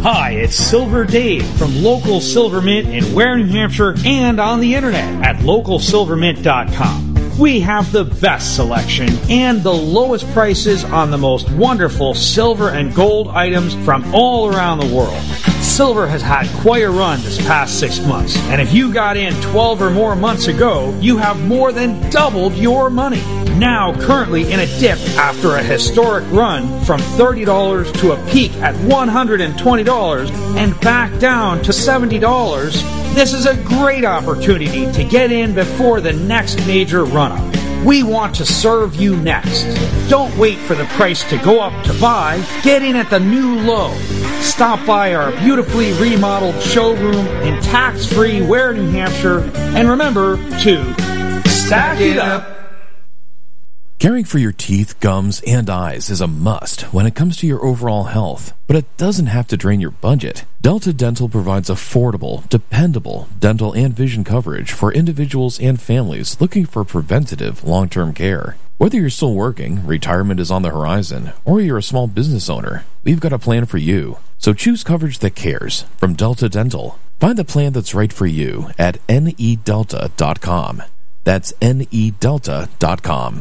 Hi, it's Silver Dave from Local Silver Mint in Ware, New Hampshire, and on the internet at localsilvermint.com. We have the best selection and the lowest prices on the most wonderful silver and gold items from all around the world. Silver has had quite a run this past 6 months, and if you got in 12 or more months ago, you have more than doubled your money. Now currently in a dip after a historic run from $30 to a peak at $120 and back down to $70, this is a great opportunity to get in before the next major run-up. We want to serve you next. Don't wait for the price to go up to buy. Get in at the new low. Stop by our beautifully remodeled showroom in tax-free Ware, New Hampshire, and remember to stack it up. Caring for your teeth, gums, and eyes is a must when it comes to your overall health, but it doesn't have to drain your budget. Delta Dental provides affordable, dependable dental and vision coverage for individuals and families looking for preventative long-term care. Whether you're still working, retirement is on the horizon, or you're a small business owner, we've got a plan for you. So choose coverage that cares from Delta Dental. Find the plan that's right for you at nedelta.com. That's nedelta.com.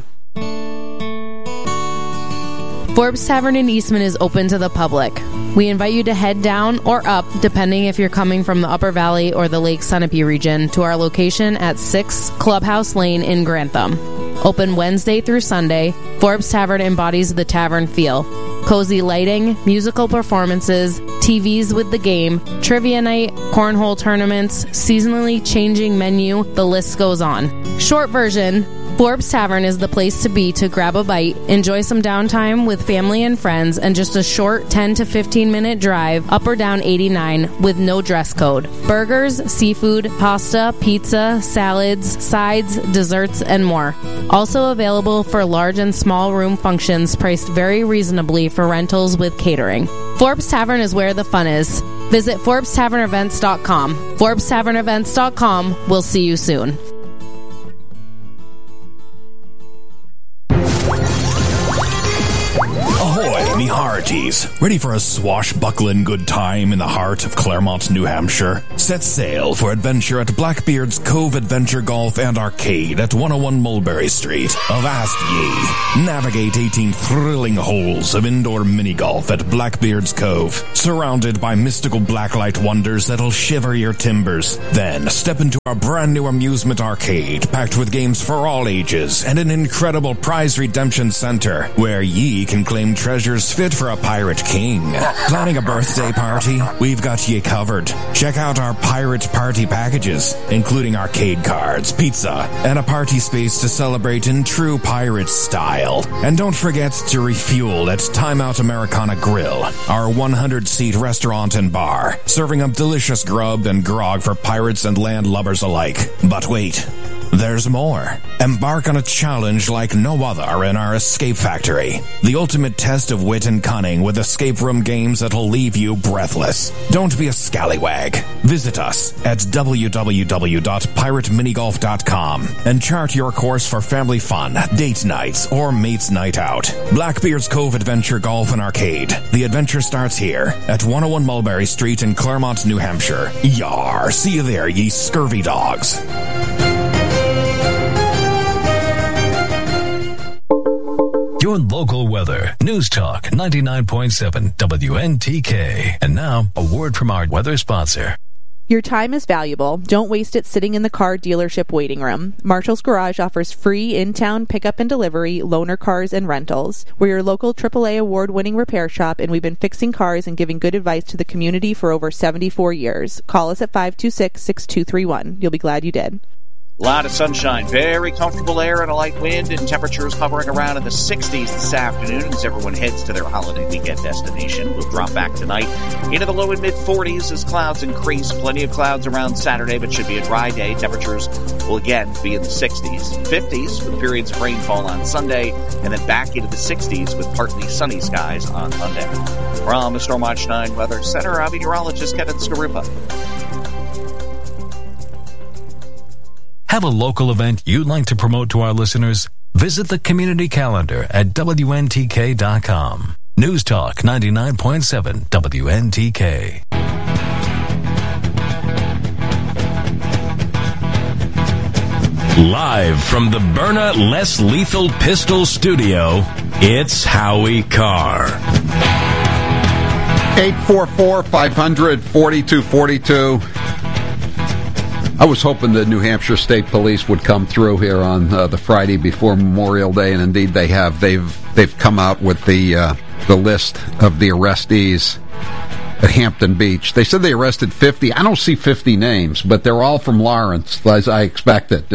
Forbes Tavern in Eastman is open to the public. We invite you to head down or up, depending if you're coming from the Upper Valley or the Lake Sunapee region, to our location at 6 Clubhouse Lane in Grantham. Open Wednesday through Sunday, Forbes Tavern embodies the tavern feel. Cozy lighting, musical performances, TVs with the game, trivia night, cornhole tournaments, seasonally changing menu, the list goes on. Short version, Forbes Tavern is the place to be to grab a bite, enjoy some downtime with family and friends, and just a short 10 to 15 minute drive up or down 89 with no dress code. Burgers, seafood, pasta, pizza, salads, sides, desserts, and more. Also available for large and small room functions priced very reasonably for rentals with catering. Forbes Tavern is where the fun is. Visit ForbesTavernEvents.com. ForbesTavernEvents.com. We'll see you soon. Ahoy, me hearties. Ready for a swashbuckling good time in the heart of Claremont, New Hampshire? Set sail for adventure at Blackbeard's Cove Adventure Golf and Arcade at 101 Mulberry Street. Avast ye! Navigate 18 thrilling holes of indoor mini-golf at Blackbeard's Cove, surrounded by mystical blacklight wonders that'll shiver your timbers. Then step into our brand new amusement arcade, packed with games for all ages and an incredible prize redemption center, where ye can claim treasures fit for a pirate king. Planning a birthday party? We've got ye covered. Check out our pirate party packages, including arcade cards, pizza, and a party space to celebrate in true pirate style. And don't forget to refuel at Time Out Americana Grill, our 100-seat restaurant and bar, serving up delicious grub and grog for pirates and landlubbers alike. But wait, there's more. Embark on a challenge like no other in our Escape Factory. The ultimate test of wit and cunning with escape room games that'll leave you breathless. Don't be a scallywag. Visit us at www.pirateminigolf.com and chart your course for family fun, date nights, or mates night out. Blackbeard's Cove Adventure Golf and Arcade. The adventure starts here at 101 Mulberry Street in Claremont, New Hampshire. Yar! See you there, ye scurvy dogs. Your local weather. News Talk 99.7 WNTK. And now, a word from our weather sponsor. Your time is valuable. Don't waste it sitting in the car dealership waiting room. Marshall's Garage offers free in-town pickup and delivery, loaner cars, and rentals. We're your local AAA award-winning repair shop, and we've been fixing cars and giving good advice to the community for over 74 years. Call us at 526-6231. You'll be glad you did. A lot of sunshine, very comfortable air and a light wind, and temperatures hovering around in the 60s this afternoon as everyone heads to their holiday weekend destination. We'll drop back tonight into the low and mid-40s as clouds increase. Plenty of clouds around Saturday, but should be a dry day. Temperatures will again be in the 60s, 50s with periods of rainfall on Sunday, and then back into the 60s with partly sunny skies on Monday. From the Stormwatch 9 Weather Center, I'm meteorologist Kevin Skarupa. Have a local event you'd like to promote to our listeners? Visit the community calendar at WNTK.com. News Talk 99.7 WNTK. Live from the Byrna Less Lethal Pistol Studio, it's Howie Carr. 844-500-4242. I was hoping the New Hampshire State Police would come through here on the Friday before Memorial Day, and indeed they have. They've come out with the list of the arrestees at Hampton Beach. They said they arrested 50. I don't see 50 names, but they're all from Lawrence, as I expected.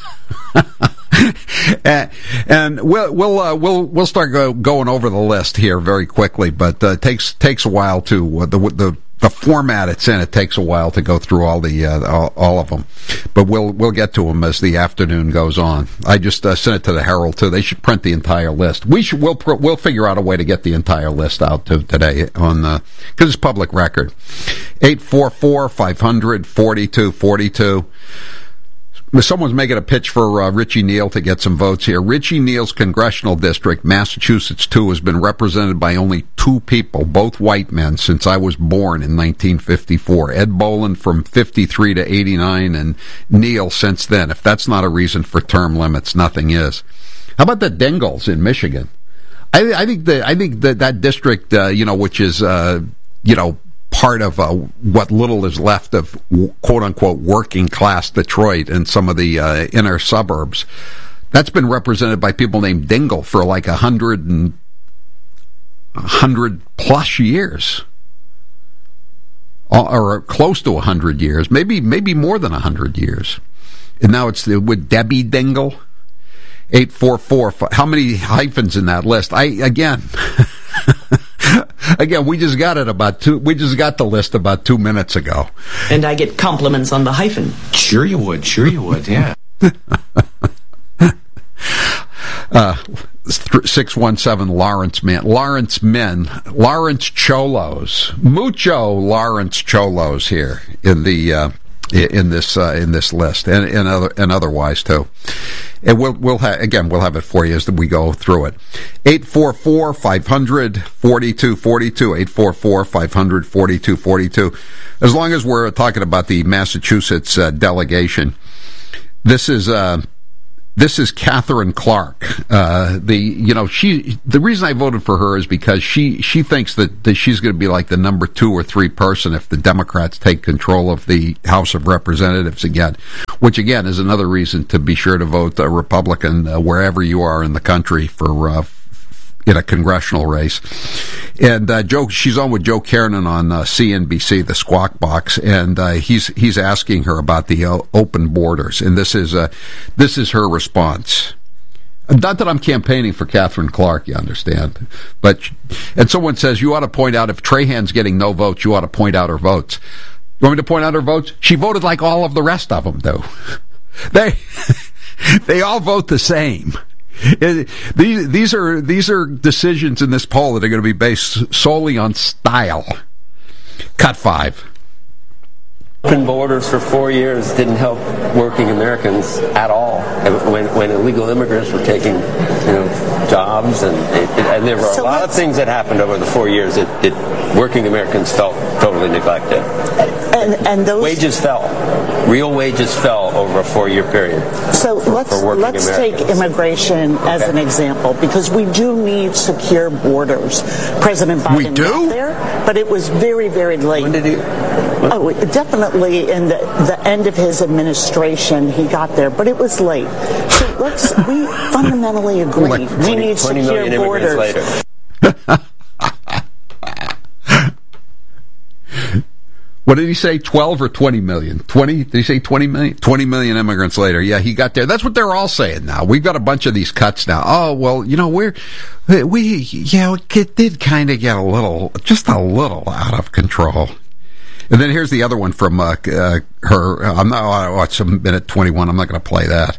And we'll start going over the list here very quickly, but it takes a while to the format it's in. It takes a while to go through all of them, but we'll get to them as the afternoon goes on. I just sent it to the Herald too. They should print the entire list. We'll figure out a way to get the entire list out today on because it's public record. 844-500-4242. Someone's making a pitch for Richie Neal to get some votes here. Richie Neal's congressional district, Massachusetts 2, has been represented by only two people, both white men, since I was born in 1954. Ed Boland from 53 to 89, and Neal since then. If that's not a reason for term limits, nothing is. How about the Dingles in Michigan? I think that district, which is, part of what little is left of quote-unquote working-class Detroit and some of the inner suburbs. That's been represented by people named Dingle for like 100-plus years. Or close to 100 years. Maybe more than 100 years. And now it's with Debbie Dingle. 844. How many hyphens in that list? Again, we just got the list about 2 minutes ago. And I get compliments on the hyphen. Sure you would, yeah. 617 Lawrence Cholos, mucho Lawrence Cholos here in the in this list and otherwise too. And we'll have it for you as we go through it. 844-500-4242, 844-500-4242. As long as we're talking about the Massachusetts delegation, this is Catherine Clark. The reason I voted for her is because she thinks that she's going to be like the number 2 or 3 person if the Democrats take control of the House of Representatives again, which again is another reason to be sure to vote Republican wherever you are in the country for in a congressional race. And she's on with Joe Kernan on CNBC, the Squawk Box, and he's asking her about the open borders, and this is her response. Not that I'm campaigning for Catherine Clark, you understand, and someone says you ought to point out if Trahan's getting no votes, you ought to point out her votes. You want me to point out her votes? She voted like all of the rest of them do. They all vote the same. These are decisions in this poll that are going to be based solely on style. Cut 5. Open borders for 4 years didn't help working Americans at all. When illegal immigrants were taking, jobs, and there were a lot of things that happened over the 4 years that working Americans felt totally neglected. And those wages fell. Real wages fell over a 4-year period. So let's take immigration as an example, because we do need secure borders. President Biden got there, but it was very, very late. When did he? Oh, definitely in the end of his administration, he got there, but it was late. So we fundamentally agree. We need secure borders. Later. What did he say, 12 or 20 million? 20? Did he say 20 million? 20 million immigrants later. Yeah, he got there. That's what they're all saying now. We've got a bunch of these cuts now. Oh, well, it did kind of get just a little out of control. And then here's the other one from her. It's a minute 21. I'm not going to play that.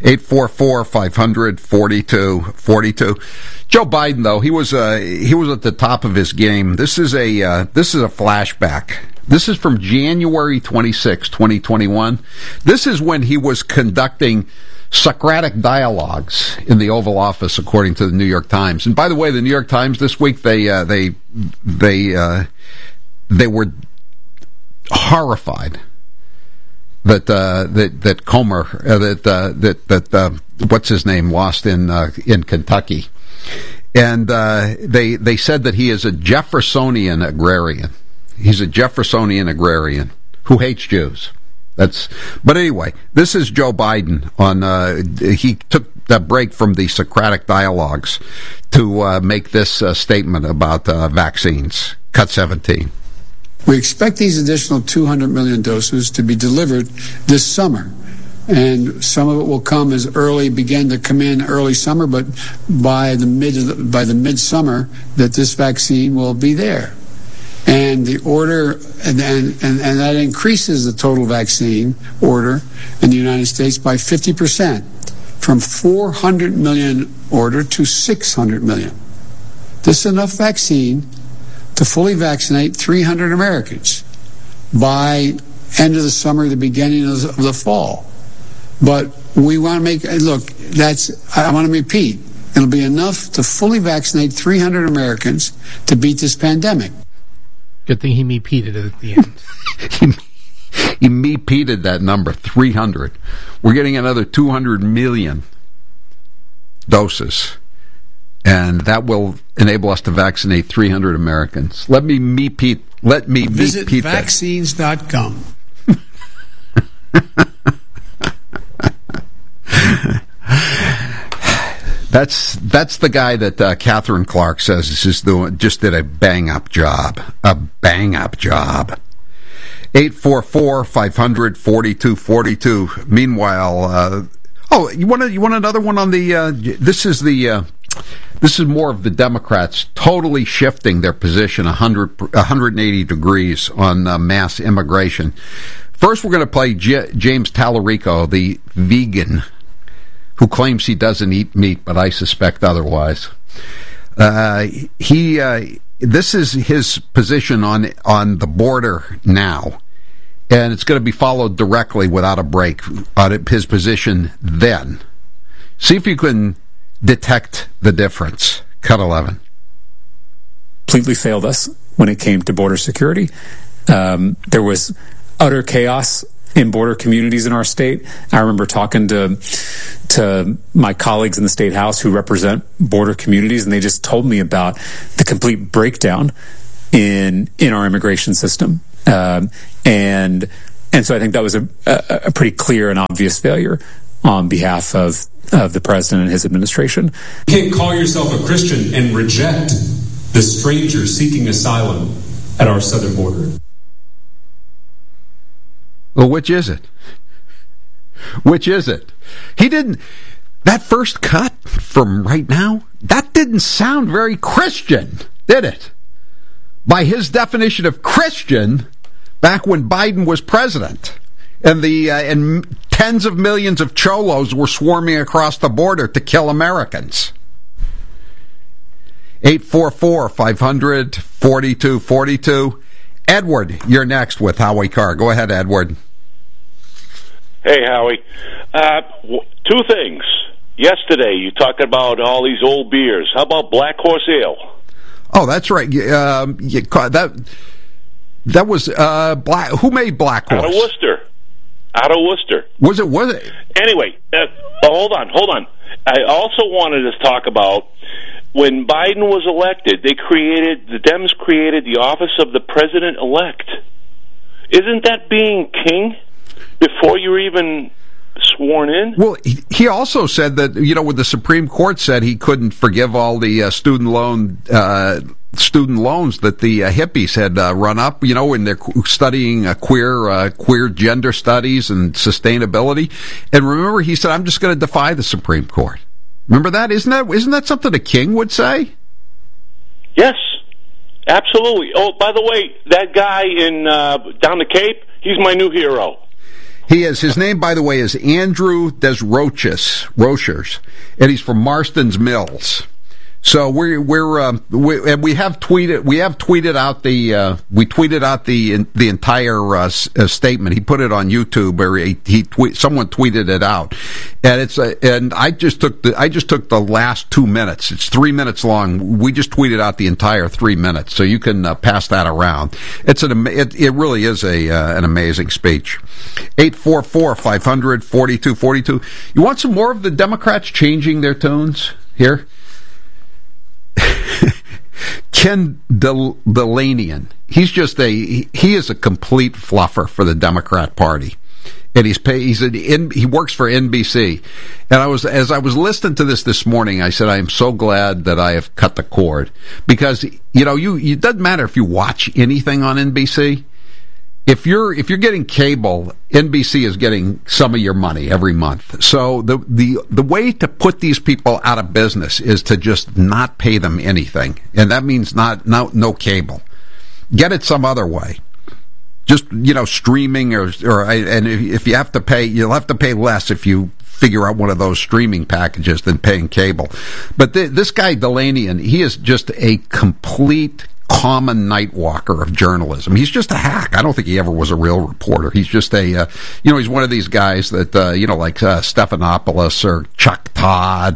844-500-4242. Joe Biden, though, he was at the top of his game. This is a flashback. This is from January 26, 2021. This is when he was conducting Socratic dialogues in the Oval Office, according to the New York Times. And by the way, the New York Times this week, they were horrified that Comer, what's his name, lost in Kentucky, and they said that he is a Jeffersonian agrarian. He's a Jeffersonian agrarian who hates Jews. But anyway, this is Joe Biden he took a break from the Socratic dialogues to make this statement about vaccines. Cut 17. We expect these additional 200 million doses to be delivered this summer. And some of it will begin to come in early summer, but by the midsummer that this vaccine will be there. And the order, and that increases the total vaccine order in the United States by 50%, from 400 million order to 600 million. This is enough vaccine to fully vaccinate 300 Americans by end of the summer, the beginning of the fall. But we want to I want to repeat, it'll be enough to fully vaccinate 300 Americans to beat this pandemic. Good thing he repeated it at the end. He repeated that number, 300. We're getting another 200 million doses. And that will enable us to vaccinate 300 Americans. Visit vaccines.com. That's the guy that Catherine Clark says just did a bang-up job. A bang-up job. 844-500-4242. Meanwhile, you want another one on the? This is more of the Democrats totally shifting their position 180 degrees on mass immigration. First, we're going to play James Tallarico, the vegan, who claims he doesn't eat meat, but I suspect otherwise. This is his position on the border now, and it's going to be followed directly without a break on his position then. See if you can detect the difference. Cut 11. Completely failed us when it came to border security. There was utter chaos in border communities in our state. I remember talking to my colleagues in the state house who represent border communities, and they just told me about the complete breakdown in our immigration system. And so I think that was a pretty clear and obvious failure on behalf of the president and his administration. You can't call yourself a Christian and reject the stranger seeking asylum at our southern border. Well, which is it? Which is it? He didn't. That first cut from right now, that didn't sound very Christian, did it? By his definition of Christian, back when Biden was president, and tens of millions of cholos were swarming across the border to kill Americans. 844-500-4242. Edward, you're next with Howie Carr. Go ahead, Edward. Hey, Howie. Two things. Yesterday, you talked about all these old beers. How about Black Horse Ale? Oh, that's right. That was Black. Who made Black Horse? Out of Worcester. Was it? Anyway, hold on. I also wanted to talk about when Biden was elected, the Dems created the office of the president-elect. Isn't that being king before you're even sworn in? Well, he also said that, when the Supreme Court said he couldn't forgive all the student loans that the hippies had run up, when they're studying queer gender studies and sustainability. And remember, he said, I'm just going to defy the Supreme Court. Remember that? Isn't that something a king would say? Yes, absolutely. Oh, by the way, that guy in down the Cape, he's my new hero. He is. His name, by the way, is Andrew Desrochers, and he's from Marston's Mills. So we have tweeted out the entire statement. He put it on YouTube, or someone tweeted it out, and I just took the last 2 minutes. It's 3 minutes long. We just tweeted out the entire 3 minutes, so you can pass that around. It really is an amazing speech. 844-500-4242. You want some more of the Democrats changing their tunes here? Ken Dilanian, he is a complete fluffer for the Democrat Party, and he works for NBC. And as I was listening to this morning, I said, I am so glad that I have cut the cord, because it doesn't matter if you watch anything on NBC. If you're getting cable, NBC is getting some of your money every month. So the way to put these people out of business is to just not pay them anything, and that means no cable. Get it some other way. Just streaming and if you have to pay, you'll have to pay less if you figure out one of those streaming packages than paying cable. But this guy Dilanian, he is just a complete common night walker of journalism. He's just a hack. I don't think he ever was a real reporter. He's just he's one of these guys that, like Stephanopoulos or Chuck Todd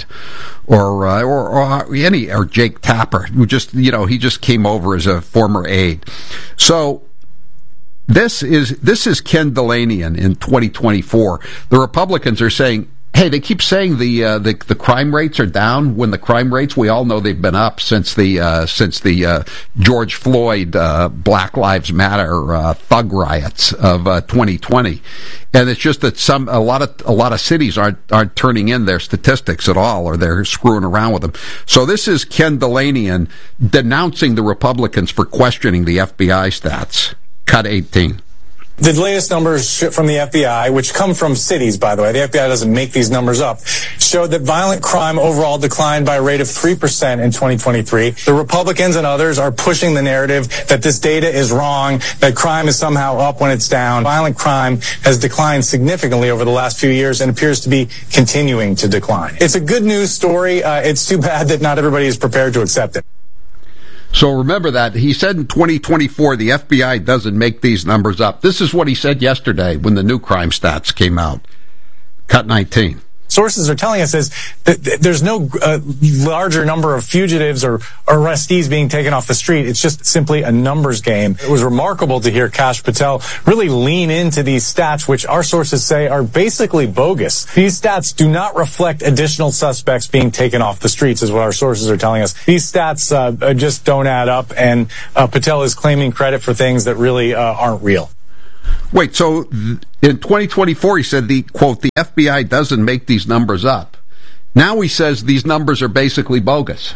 or Jake Tapper, who he just came over as a former aide. So this is Ken Dilanian in 2024. The Republicans are saying, hey, they keep saying the crime rates are down, when the crime rates, we all know they've been up since the George Floyd Black Lives Matter thug riots of 2020, and it's just that a lot of cities aren't turning in their statistics at all, or they're screwing around with them. So this is Ken Dilanian denouncing the Republicans for questioning the FBI stats. Cut 18. The latest numbers from the FBI, which come from cities, by the way, the FBI doesn't make these numbers up, showed that violent crime overall declined by a rate of 3% in 2023. The Republicans and others are pushing the narrative that this data is wrong, that crime is somehow up when it's down. Violent crime has declined significantly over the last few years and appears to be continuing to decline. It's a good news story. It's too bad that not everybody is prepared to accept it. So remember that. He said in 2024 the FBI doesn't make these numbers up. This is what he said yesterday when the new crime stats came out. Cut 19. Sources are telling us is that there's no larger number of fugitives or arrestees being taken off the street. It's just simply a numbers game. It was remarkable to hear Kash Patel really lean into these stats, which our sources say are basically bogus. These stats do not reflect additional suspects being taken off the streets, is what our sources are telling us. These stats just don't add up, and Patel is claiming credit for things that really aren't real. Wait, so in 2024 he said quote, the FBI doesn't make these numbers up. Now he says these numbers are basically bogus.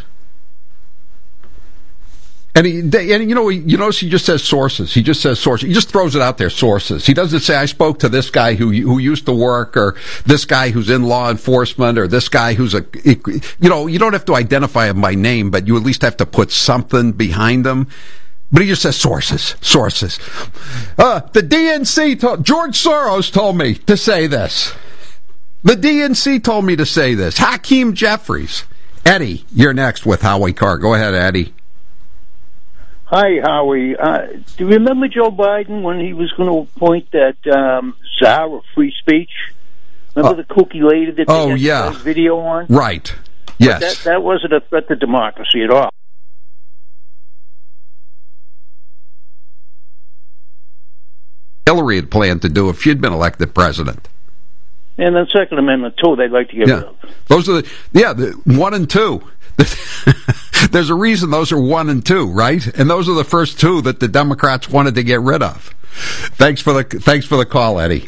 And you notice he just says sources. He just says sources. He just throws it out there, sources. He doesn't say, I spoke to this guy who used to work, or this guy who's in law enforcement, or this guy who's you don't have to identify him by name, but you at least have to put something behind him. But he just says sources. The DNC George Soros told me to say this. The DNC told me to say this. Hakeem Jeffries. Eddie, you're next with Howie Carr. Go ahead, Eddie. Hi, Howie. Do you remember Joe Biden when he was going to appoint that czar of free speech? Remember the kooky lady that they had the video on? Right. Yes. That wasn't a threat to democracy at all. Hillary had planned to do if she'd been elected president. And then Second Amendment, too, they'd like to get rid of. Those are the 1 and 2. There's a reason those are 1 and 2, right? And those are the first two that the Democrats wanted to get rid of. Thanks for the call, Eddie.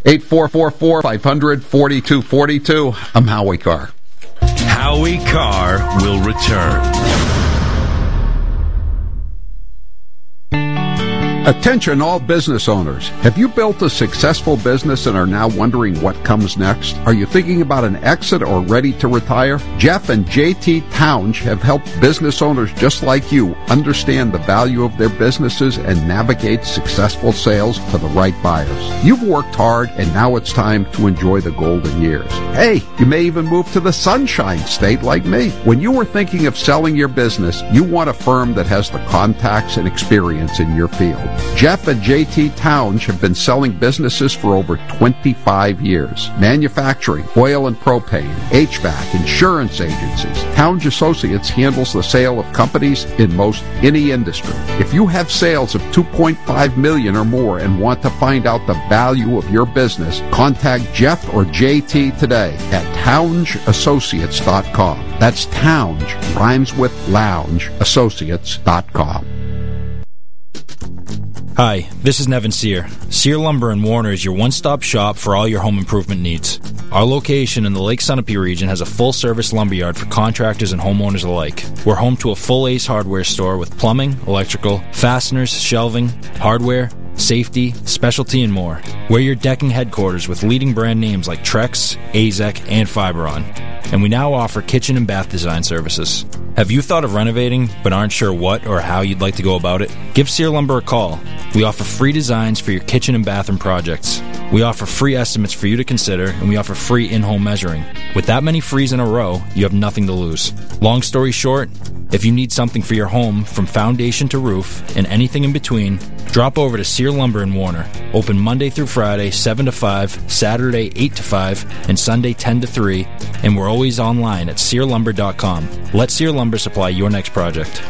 844-500-4242. I'm Howie Carr. Howie Carr will return. Attention all business owners. Have you built a successful business and are now wondering what comes next? Are you thinking about an exit or ready to retire? Jeff and JT Townge have helped business owners just like you understand the value of their businesses and navigate successful sales to the right buyers. You've worked hard and now it's time to enjoy the golden years. Hey, you may even move to the Sunshine State like me. When you are thinking of selling your business, you want a firm that has the contacts and experience in your field. Jeff and JT Townge have been selling businesses for over 25 years. Manufacturing, oil and propane, HVAC, insurance agencies. Townge Associates handles the sale of companies in most any industry. If you have sales of $2.5 million or more and want to find out the value of your business, contact Jeff or JT today at TowngeAssociates.com. That's Townge, rhymes with lounge, associates.com. Hi, this is Nevin Sear. Sear Lumber in Warner is your one-stop shop for all your home improvement needs. Our location in the Lake Sunapee region has a full-service lumberyard for contractors and homeowners alike. We're home to a full Ace Hardware store with plumbing, electrical, fasteners, shelving, hardware, safety, specialty, and more. We're your decking headquarters with leading brand names like Trex, AZEK, and Fiberon. And we now offer kitchen and bath design services. Have you thought of renovating but aren't sure what or how you'd like to go about it? Give Sear Lumber a call. We offer free designs for your kitchen and bathroom projects. We offer free estimates for you to consider, and we offer free in-home measuring. With that many frees in a row, you have nothing to lose. Long story short, if you need something for your home from foundation to roof and anything in between, drop over to Sear Lumber in Warner. Open Monday through Friday, 7 to 5, Saturday, 8 to 5, and Sunday, 10 to 3, and we're always online at SearLumber.com. Let Sear Lumber supply your next project.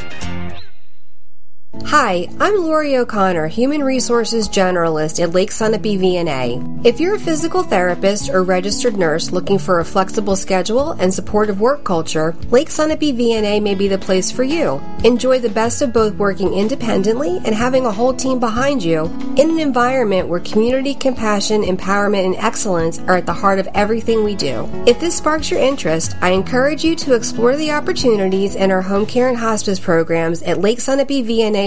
Hi, I'm Lori O'Connor, Human Resources Generalist at Lake Sunapee VNA. If you're a physical therapist or registered nurse looking for a flexible schedule and supportive work culture, Lake Sunapee VNA may be the place for you. Enjoy the best of both working independently and having a whole team behind you in an environment where community, compassion, empowerment, and excellence are at the heart of everything we do. If this sparks your interest, I encourage you to explore the opportunities in our home care and hospice programs at LakeSunapeeVNA.org.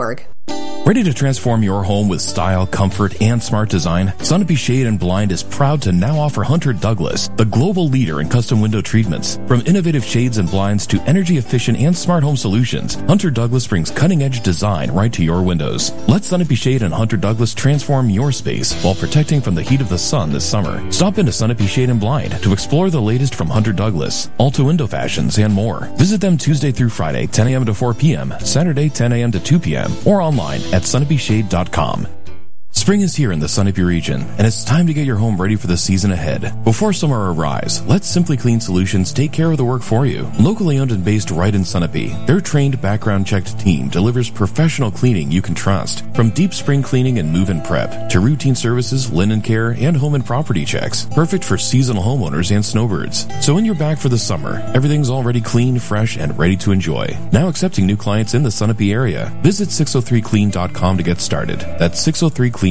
Ready to transform your home with style, comfort, and smart design? Sunapee Shade and Blind is proud to now offer Hunter Douglas, the global leader in custom window treatments. From innovative shades and blinds to energy-efficient and smart home solutions, Hunter Douglas brings cutting-edge design right to your windows. Let Sunapee Shade and Hunter Douglas transform your space while protecting from the heat of the sun this summer. Stop into Sunapee Shade and Blind to explore the latest from Hunter Douglas, Alta Window Fashions, and more. Visit them Tuesday through Friday, 10 a.m. to 4 p.m., Saturday, 10 a.m. to 2 p.m., or online at SunapeeShade.com. Spring is here in the Sunapee region, and it's time to get your home ready for the season ahead. Before summer arrives, let Simply Clean Solutions take care of the work for you. Locally owned and based right in Sunapee, their trained, background-checked team delivers professional cleaning you can trust. From deep spring cleaning and move-in prep, to routine services, linen care, and home and property checks. Perfect for seasonal homeowners and snowbirds. So when you're back for the summer, everything's already clean, fresh, and ready to enjoy. Now accepting new clients in the Sunapee area. Visit 603clean.com to get started. That's 603clean.com.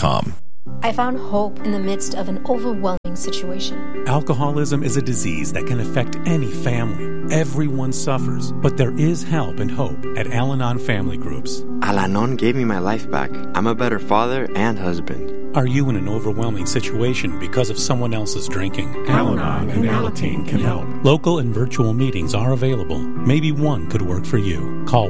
I found hope in the midst of an overwhelming situation. Alcoholism is a disease that can affect any family. Everyone suffers, but there is help and hope at Al-Anon Family Groups. Al-Anon gave me my life back. I'm a better father and husband. Are you in an overwhelming situation because of someone else's drinking? Al-Anon and Alateen can help. Local and virtual meetings are available. Maybe one could work for you. Call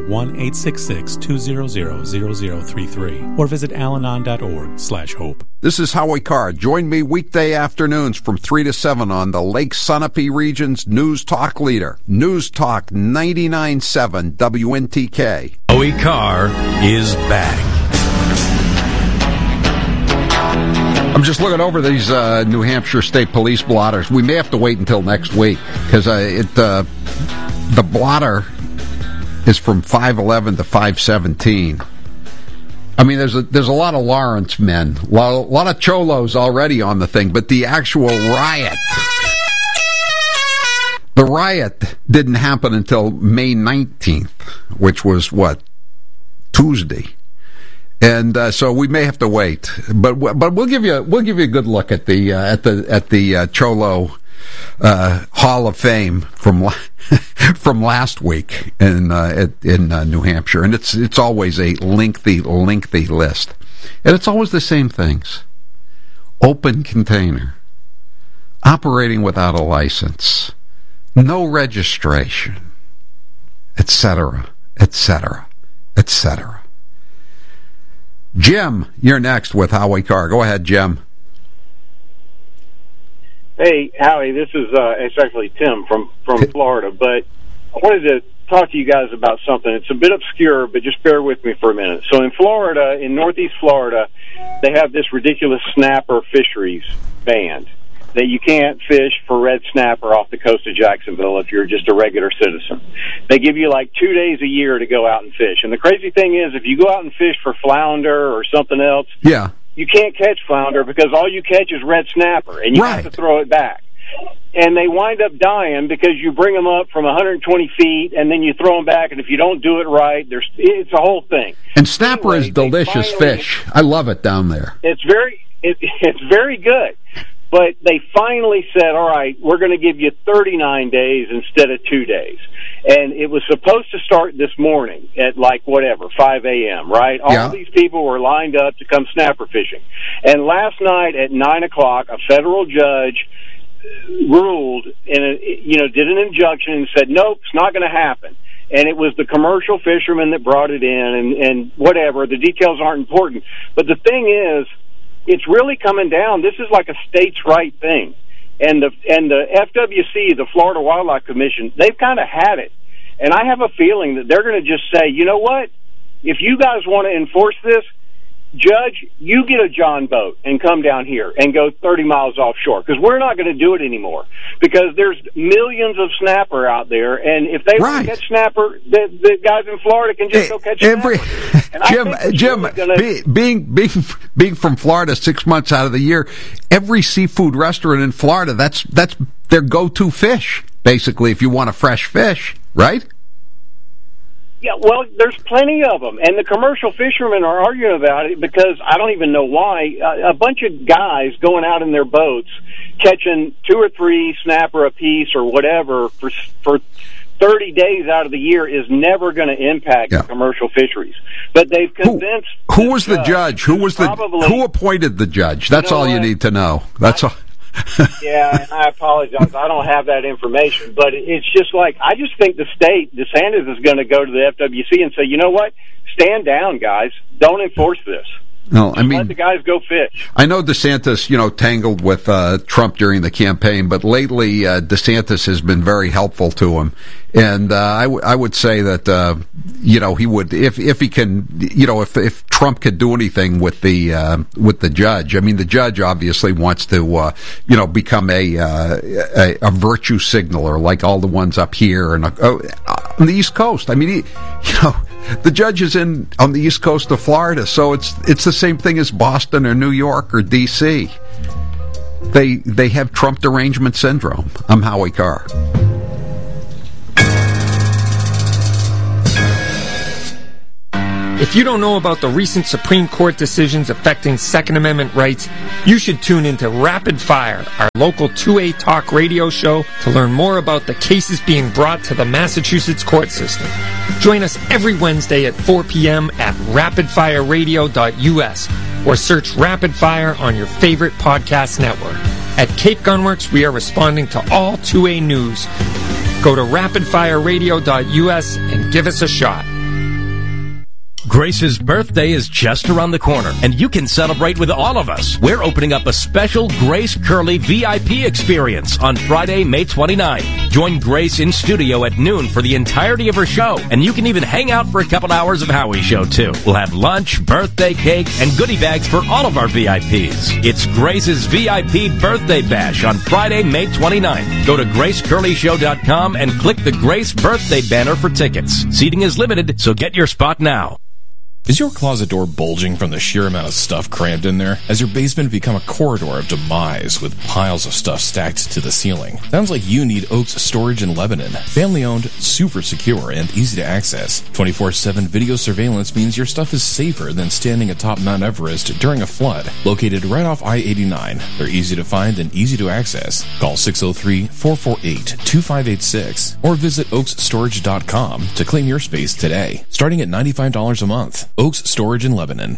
1-866-200-0033 or visit alanon.org/hope. This is Howie Carr. Join me weekday afternoons from 3 to 7 on the Lake Sunapee region's News Talk leader. News Talk 99.7 WNTK. Howie Carr is back. I'm just looking over these New Hampshire State Police blotters. We may have to wait until next week because the blotter is from 5/11 to 5/17. I mean, there's a lot of Lawrence men, a lot of cholos already on the thing, but the actual riot, the riot didn't happen until May 19th, which was Tuesday. And so we may have to wait, but we'll give you a good look at the Cholo Hall of Fame from from last week in New Hampshire, and it's always a lengthy list, and it's always the same things: open container, operating without a license, no registration, etc., etc., etc. Jim, you're next with Howie Carr. Go ahead, Jim. Hey, Howie, this is it's actually Tim from Florida, but I wanted to talk to you guys about something. It's a bit obscure, but just bear with me for a minute. So in Florida, in northeast Florida, they have this ridiculous snapper fisheries ban that you can't fish for red snapper off the coast of Jacksonville if you're just a regular citizen. They give you like 2 days a year to go out and fish. And the crazy thing is, if you go out and fish for flounder or something else, yeah, you can't catch flounder because all you catch is red snapper, and you have to throw it back. And they wind up dying because you bring them up from 120 feet, and then you throw them back, and if you don't do it right, it's a whole thing. And snapper is delicious fish. I love it down there. It's very good. But they finally said, all right, we're going to give you 39 days instead of 2 days. And it was supposed to start this morning at 5 a.m., right? All these people were lined up to come snapper fishing. And last night at 9 o'clock, a federal judge ruled and did an injunction and said, nope, it's not going to happen. And it was the commercial fishermen that brought it in and whatever. The details aren't important. But the thing is, it's really coming down. This is like a states' right thing. And the FWC, the Florida Wildlife Commission, they've kind of had it. And I have a feeling that they're going to just say, you know what? If you guys want to enforce this, Judge, you get a John boat and come down here and go 30 miles offshore, because we're not going to do it anymore, because there's millions of snapper out there, and if they want to catch snapper, the guys in Florida can just go catch snapper. Jim, being from Florida 6 months out of the year, every seafood restaurant in Florida, that's their go-to fish, basically, if you want a fresh fish, right? Yeah, well, there's plenty of them, and the commercial fishermen are arguing about it because I don't even know why. A bunch of guys going out in their boats catching 2 or 3 snapper apiece or whatever for 30 days out of the year is never going to impact the commercial fisheries. But they've convinced. Who was the judge? Who appointed the judge? That's all you need to know. That's all. Yeah, and I apologize. I don't have that information. But it's just I just think the state, DeSantis, is going to go to the FWC and say, you know what? Stand down, guys. Don't enforce this. No, I mean, let the guys go fish. I know DeSantis, tangled with Trump during the campaign, but lately DeSantis has been very helpful to him, and I would say that he would, if he can, if Trump could do anything with the judge. I mean, the judge obviously wants to become a virtue signaler like all the ones up here and on the East Coast. I mean, the judge is on the East Coast of Florida, so it's the same thing as Boston or New York or D.C. They have Trump derangement syndrome. I'm Howie Carr. If you don't know about the recent Supreme Court decisions affecting Second Amendment rights, you should tune into Rapid Fire, our local 2A talk radio show, to learn more about the cases being brought to the Massachusetts court system. Join us every Wednesday at 4 p.m. at rapidfireradio.us or search Rapid Fire on your favorite podcast network. At Cape Gunworks, we are responding to all 2A news. Go to rapidfireradio.us and give us a shot. Grace's birthday is just around the corner, and you can celebrate with all of us. We're opening up a special Grace Curley VIP experience on Friday, May 29th. Join Grace in studio at noon for the entirety of her show, and you can even hang out for a couple hours of Howie's show, too. We'll have lunch, birthday cake, and goodie bags for all of our VIPs. It's Grace's VIP Birthday Bash on Friday, May 29th. Go to GraceCurleyShow.com and click the Grace Birthday banner for tickets. Seating is limited, so get your spot now. Is your closet door bulging from the sheer amount of stuff crammed in there? Has your basement become a corridor of demise with piles of stuff stacked to the ceiling? Sounds like you need Oaks Storage in Lebanon. Family-owned, super secure, and easy to access. 24/7 video surveillance means your stuff is safer than standing atop Mount Everest during a flood. Located right off I-89, they're easy to find and easy to access. Call 603-448-2586 or visit oaksstorage.com to claim your space today. Starting at $95 a month. Oaks Storage in Lebanon.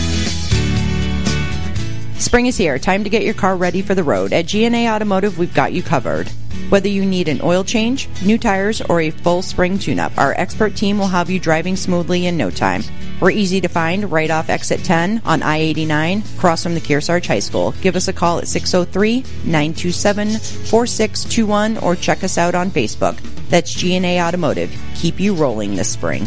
Spring is here. Time to get your car ready for the road. At G&A Automotive, we've got you covered. Whether you need an oil change, new tires, or a full spring tune-up, our expert team will have you driving smoothly in no time. We're easy to find right off exit 10 on I-89, across from the Kearsarge High School. Give us a call at 603-927-4621 or check us out on Facebook. That's G&A Automotive. Keep you rolling this spring.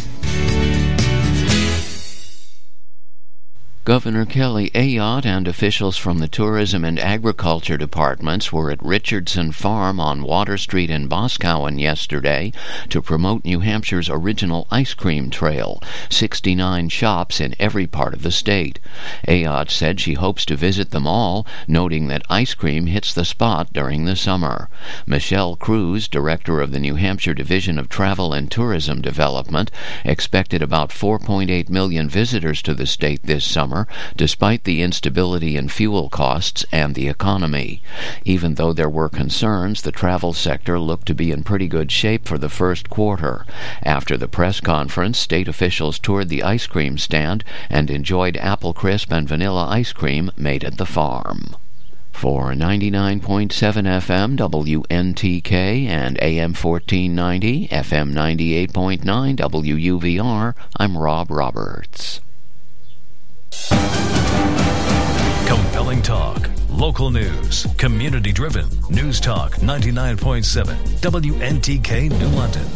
Governor Kelly Ayotte and officials from the Tourism and Agriculture departments were at Richardson Farm on Water Street in Boscawen yesterday to promote New Hampshire's original ice cream trail, 69 shops in every part of the state. Ayotte said she hopes to visit them all, noting that ice cream hits the spot during the summer. Michelle Cruz, director of the New Hampshire Division of Travel and Tourism Development, expected about 4.8 million visitors to the state this summer, despite the instability in fuel costs and the economy. Even though there were concerns, the travel sector looked to be in pretty good shape for the first quarter. After the press conference, state officials toured the ice cream stand and enjoyed apple crisp and vanilla ice cream made at the farm. For 99.7 FM WNTK and AM 1490, FM 98.9 WUVR, I'm Rob Roberts. Compelling talk, local news, community-driven. News Talk 99.7 WNTK New London.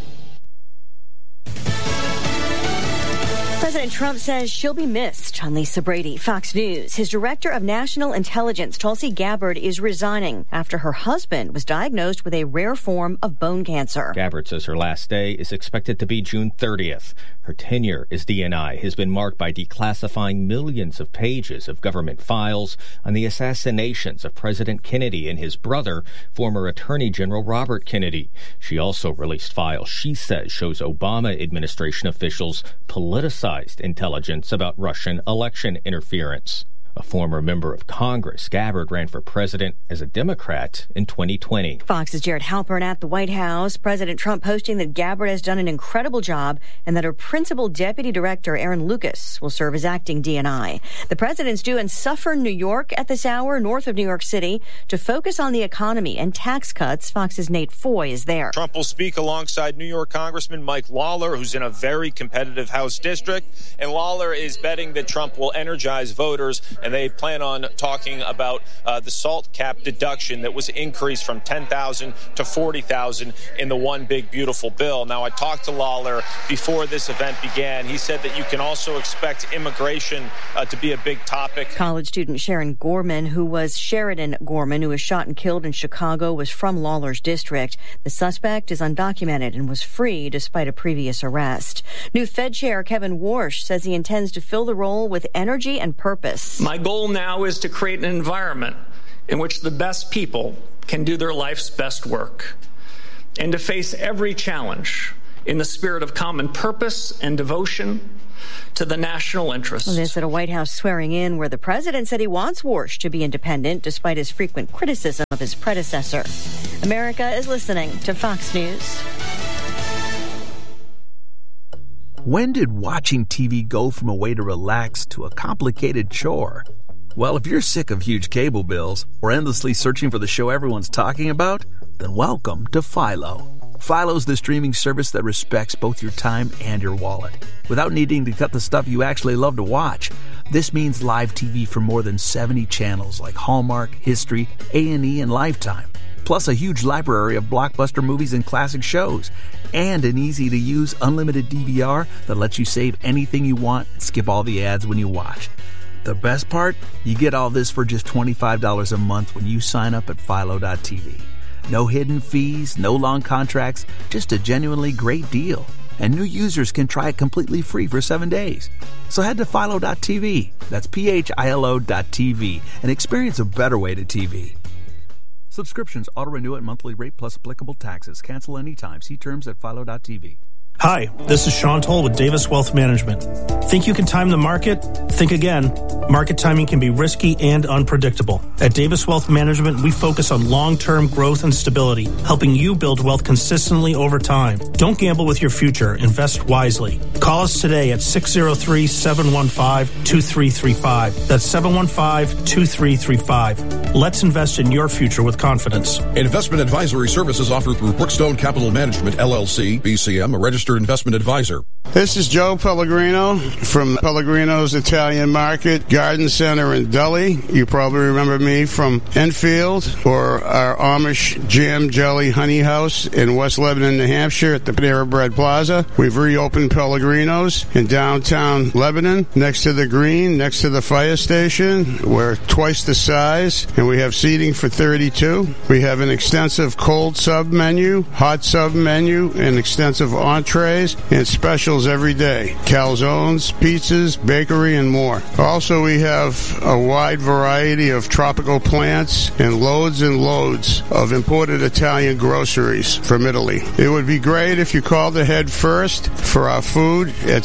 President Trump says she'll be missed. On Lisa Brady, Fox News. His director of national intelligence, Tulsi Gabbard, is resigning after her husband was diagnosed with a rare form of bone cancer. Gabbard says her last day is expected to be June 30th. Her tenure as DNI has been marked by declassifying millions of pages of government files on the assassinations of President Kennedy and his brother, former Attorney General Robert Kennedy. She also released files she says shows Obama administration officials politicized intelligence about Russian election interference. A former member of Congress, Gabbard ran for president as a Democrat in 2020. Fox's Jared Halpern at the White House. President Trump posting that Gabbard has done an incredible job and that her principal deputy director, Aaron Lucas, will serve as acting DNI. The president's due in Suffern, New York at this hour, north of New York City, to focus on the economy and tax cuts. Fox's Nate Foy is there. Trump will speak alongside New York Congressman Mike Lawler, who's in a very competitive House district. And Lawler is betting that Trump will energize voters, and they plan on talking about the SALT cap deduction that was increased from $10,000 to $40,000 in the One Big Beautiful Bill. Now, I talked to Lawler before this event began. He said that you can also expect immigration to be a big topic. College student Sheridan Gorman, who was shot and killed in Chicago, was from Lawler's district. The suspect is undocumented and was free despite a previous arrest. New Fed Chair Kevin Warsh says he intends to fill the role with energy and purpose. My goal now is to create an environment in which the best people can do their life's best work and to face every challenge in the spirit of common purpose and devotion to the national interest. This at a White House swearing in where the president said he wants Warsh to be independent despite his frequent criticism of his predecessor. America is listening to Fox News. When did watching TV go from a way to relax to a complicated chore? Well, if you're sick of huge cable bills or endlessly searching for the show everyone's talking about, then welcome to Philo. Philo's the streaming service that respects both your time and your wallet, without needing to cut the stuff you actually love to watch. This means live TV for more than 70 channels like Hallmark, History, A&E, and Lifetime. Plus a huge library of blockbuster movies and classic shows, and an easy-to-use unlimited DVR that lets you save anything you want and skip all the ads when you watch. The best part? You get all this for just $25 a month when you sign up at Philo.tv. No hidden fees, no long contracts, just a genuinely great deal. and new users can try it completely free for 7 days. So head to Philo.tv, that's PHILO.tv, and experience a better way to TV. Subscriptions auto-renew at monthly rate plus applicable taxes. Cancel anytime. See terms at Philo.tv. Hi, this is Sean Toll with Davis Wealth Management. Think you can time the market? Think again. Market timing can be risky and unpredictable. At Davis Wealth Management, we focus on long-term growth and stability, helping you build wealth consistently over time. Don't gamble with your future. Invest wisely. Call us today at 603-715-2335. That's 715-2335. Let's invest in your future with confidence. Investment advisory services offered through Brookstone Capital Management, LLC, BCM, a registered investment advisor. This is Joe Pellegrino from Pellegrino's Italian Market Garden Center in Dully. You probably remember me from Enfield or our Amish Jam Jelly Honey House in West Lebanon, New Hampshire at the Panera Bread Plaza. We've reopened Pellegrino's in downtown Lebanon, next to the Green, next to the fire station. We're twice the size, and we have seating for 32. We have an extensive cold sub menu, hot sub menu, and extensive entrees and specials every day. Calzones, pizzas, bakery, and more. Also, we have a wide variety of tropical plants and loads of imported Italian groceries from Italy. It would be great if you called ahead first for our food at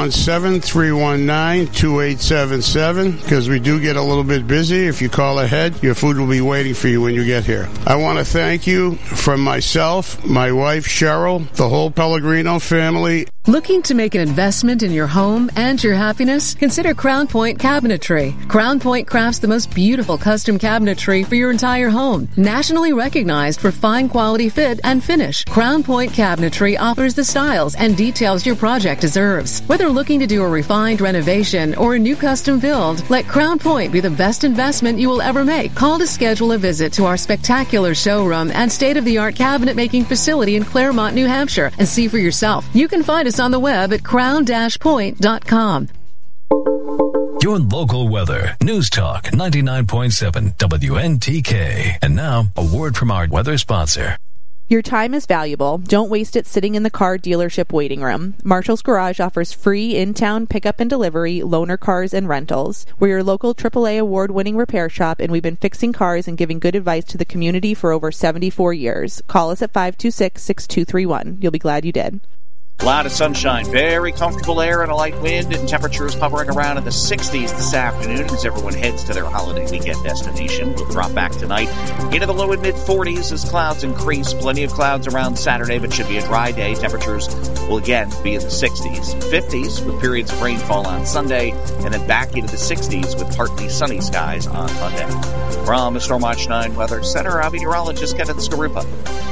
617-319-2877, because we do get a little bit busy. If you call ahead, your food will be waiting for you when you get here. I want to thank you from myself, my wife Cheryl, the whole Pellegrino family. Looking to make an investment in your home and your happiness? Consider Crown Point Cabinetry. Crown Point crafts the most beautiful custom cabinetry for your entire home. Nationally recognized for fine quality fit and finish, Crown Point Cabinetry offers the styles and details your project deserves. Whether looking to do a refined renovation or a new custom build, let Crown Point be the best investment you will ever make. Call to schedule a visit to our spectacular showroom and state-of-the-art cabinet making facility in Claremont, New Hampshire, and see for yourself. You can find us on the web at crown-point.com. Your local weather. News Talk 99.7 WNTK. And now, a word from our weather sponsor. Your time is valuable. Don't waste it sitting in the car dealership waiting room. Marshall's Garage offers free in-town pickup and delivery, loaner cars, and rentals. We're your local AAA award-winning repair shop, and we've been fixing cars and giving good advice to the community for over 74 years. Call us at 526-6231. You'll be glad you did. A lot of sunshine, very comfortable air and a light wind, and temperatures hovering around in the 60s this afternoon as everyone heads to their holiday weekend destination. We'll drop back tonight into the low and mid-40s as clouds increase. Plenty of clouds around Saturday, but should be a dry day. Temperatures will again be in the 60s, 50s with periods of rainfall on Sunday, and then back into the 60s with partly sunny skies on Monday. From the Storm Watch 9 Weather Center, I'm meteorologist Kevin Skarupa.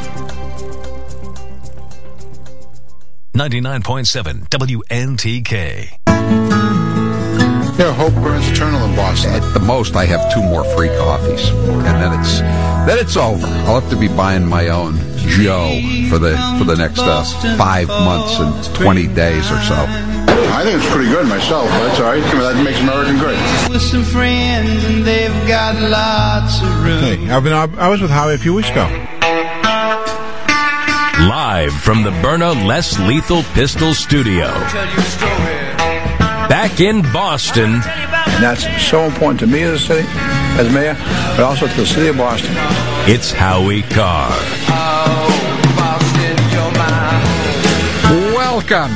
99.7 WNTK. Yeah, hope burns eternal in Boston. At the most, I have 2 more free coffees, and then it's over. I'll have to be buying my own Joe for the next 5 months and 20 days or so. I think it's pretty good myself. That's all right. That makes America great. With some friends, and they've got lots of room. Hey, I was with Howie a few weeks ago. Live from the Byrna Less Lethal Pistol Studio. Back in Boston. And that's so important to me as a city, as mayor, but also to the city of Boston. It's Howie Carr. Welcome.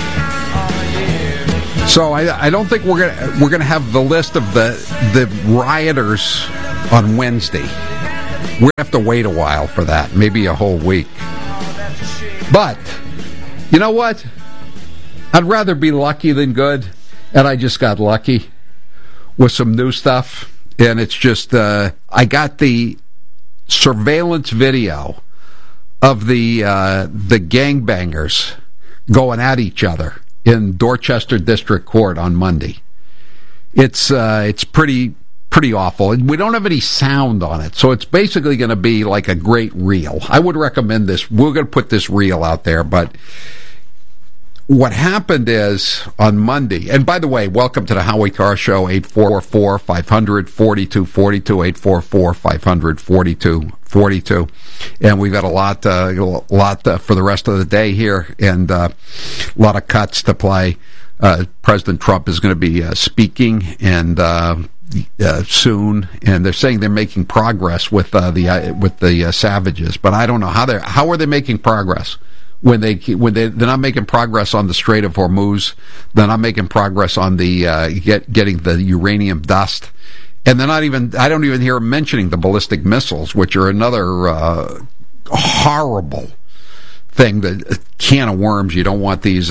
So I don't think we're gonna have the list of the rioters on Wednesday. We'll have to wait a while for that, maybe a whole week. But, you know what? I'd rather be lucky than good, and I just got lucky with some new stuff, and it's just, I got the surveillance video of the gangbangers going at each other in Dorchester District Court on Monday. It's pretty awful. And we don't have any sound on it, so it's basically going to be like a great reel. I would recommend this. We're going to put this reel out there, but what happened is on Monday, and by the way, welcome to the Howie Carr Show, 844-500-4242, 844-500-4242. And we've got a lot for the rest of the day here, and a lot of cuts to play. President Trump is going to be speaking and soon, and they're saying they're making progress with the savages, but I don't know how are they making progress when they're not making progress on the Strait of Hormuz, they're not making progress on the getting the uranium dust, and I don't even hear them mentioning the ballistic missiles, which are another horrible thing, that can of worms. You don't want these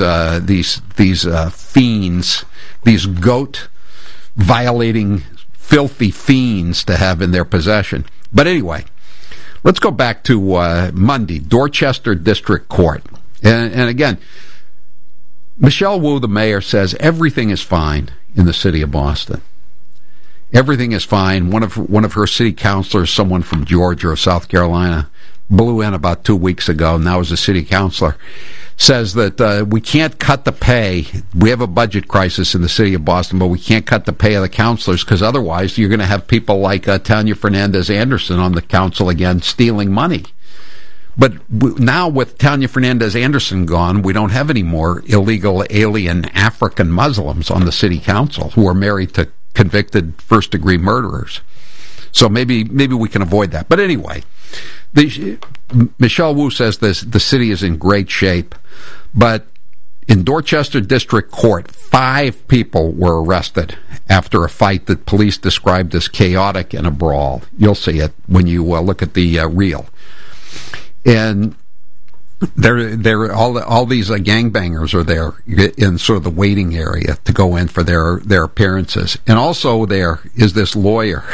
fiends, these goat violating filthy fiends to have in their possession. But anyway, let's go back to Monday, Dorchester District Court. And again, Michelle Wu, the mayor, says everything is fine in the city of Boston. Everything is fine. One of her city councilors, someone from Georgia or South Carolina, blew in about 2 weeks ago, now as a city councilor, says that we can't cut the pay. We have a budget crisis in the city of Boston, but we can't cut the pay of the councilors, because otherwise you're going to have people like Tanya Fernandez Anderson on the council again stealing money. But now with Tanya Fernandez Anderson gone, we don't have any more illegal alien African Muslims on the city council who are married to convicted first-degree murderers. So maybe we can avoid that. But anyway, Michelle Wu says the city is in great shape, but in Dorchester District Court, 5 people were arrested after a fight that police described as chaotic and a brawl. You'll see it when you look at the reel. And they're all these gangbangers are there in sort of the waiting area to go in for their appearances. And also there is this lawyer.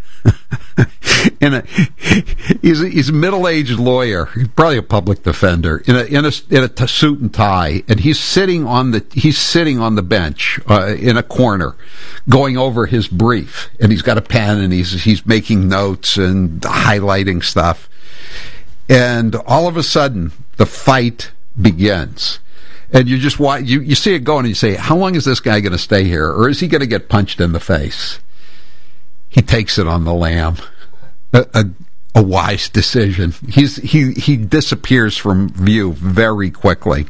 He's a middle-aged lawyer, probably a public defender, in a suit and tie, and he's sitting on the bench in a corner, going over his brief, and he's got a pen and he's making notes and highlighting stuff, and all of a sudden the fight begins. And you just you see it going, and you say, how long is this guy going to stay here, or is he going to get punched in the face? He takes it on the lam. A wise decision. He disappears from view very quickly.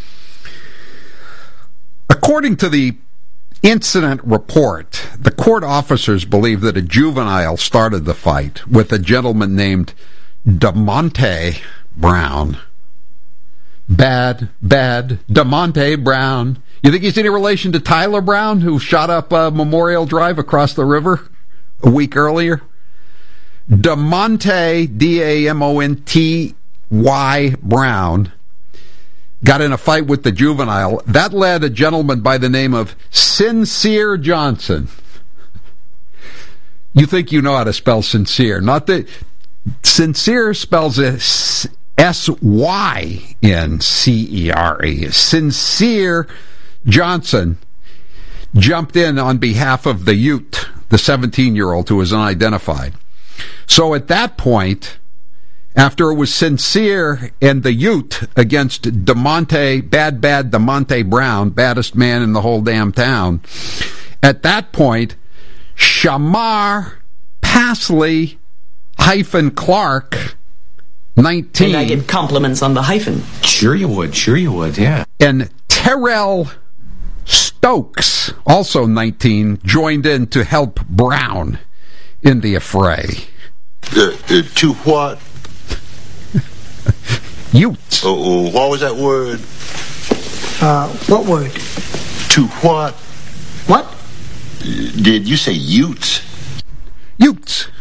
According to the incident report, the court officers believe that a juvenile started the fight with a gentleman named DeMonte Brown. Bad, DeMonte Brown. You think he's any relation to Tyler Brown, who shot up Memorial Drive across the river a week earlier? DeMonte, D-A-M-O-N-T-Y Brown, got in a fight with the juvenile. That led a gentleman by the name of Sincere Johnson. You think you know how to spell sincere. Not that sincere spells it S-Y-N-C-E-R-E. Sincere Johnson jumped in on behalf of the Ute, the 17-year-old who was unidentified. So at that point, after it was Sincere and the Ute against DeMonte, bad DeMonte Brown, baddest man in the whole damn town, at that point, Shamar Pasley -Clark, 19. And I get compliments on the hyphen. Sure you would, yeah. And Terrell Stokes, also 19, joined in to help Brown in the affray. To what? Utes. What was that word? What word? To what? What? Did you say Utes? Utes.